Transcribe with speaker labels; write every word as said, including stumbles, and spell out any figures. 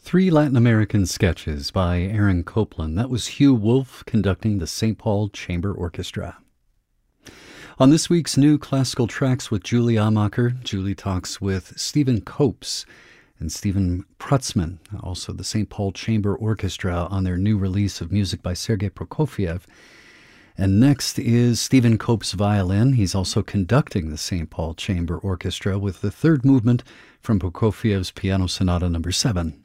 Speaker 1: Three Latin American sketches by Aaron Copland. That was Hugh Wolf conducting the Saint Paul Chamber Orchestra. On this week's new Classical Tracks with Julie Amacher, Julie talks with Stephen Copes and Stephen Prutzman, also the Saint Paul Chamber Orchestra, on their new release of music by Sergei Prokofiev. And next is Stephen Copes' violin. He's also conducting the Saint Paul Chamber Orchestra with the third movement from Prokofiev's Piano Sonata number seven.